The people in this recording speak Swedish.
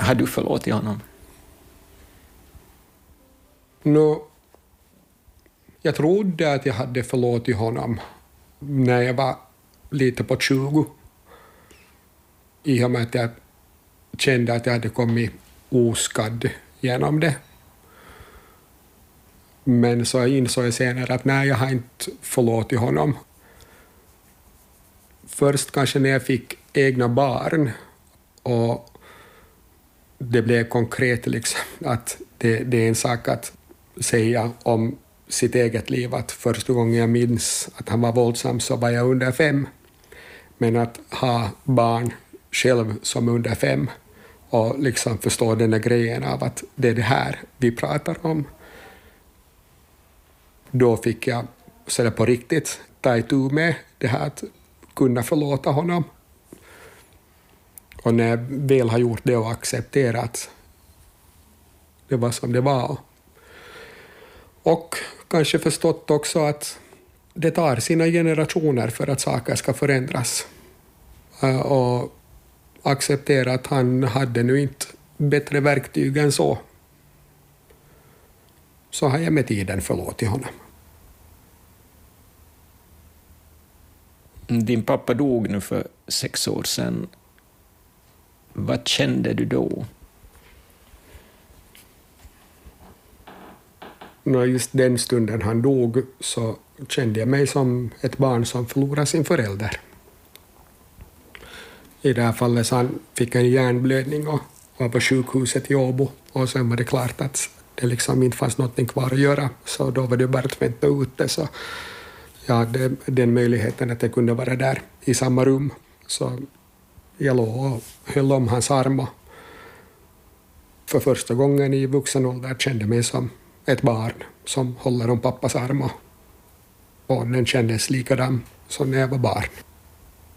Har du förlåtit honom? Jag trodde att jag hade förlåtit honom när jag var lite på 20. I och med att jag kände att jag hade kommit oskadd genom det. Men så insåg jag senare att nej, jag har inte förlåtit honom. Först kanske när jag fick egna barn och det blev konkret liksom, att det är en sak att säga om sitt eget liv att första gången jag minns att han var våldsam så var jag under 5. Men att ha barn själv som under 5 och liksom förstå den där grejen av att det är det här vi pratar om. Då fick jag så där på riktigt ta itu med det här att kunna förlåta honom. Och när jag väl har gjort det och accepterat det var som det var. Och kanske förstått också att det tar sina generationer för att saker ska förändras. Och acceptera att han hade nu inte bättre verktyg än så. Så har jag med tiden förlåtit honom. Din pappa dog nu för 6 år sedan. Vad kände du då? Just den stunden han dog så kände jag mig som ett barn som förlorar sin förälder. I det här fallet så han fick en hjärnblödning och var på sjukhuset i Åbo. Och sen var det klart att det liksom inte fanns något kvar att göra. Så då var det bara att vänta ute. Så jag hade den möjligheten att jag kunde vara där i samma rum. Så jag låg och höll om hans arm. Och för första gången i vuxen ålder kände mig som ett barn som håller om pappas arm. Och den kändes likadan som när jag var barn.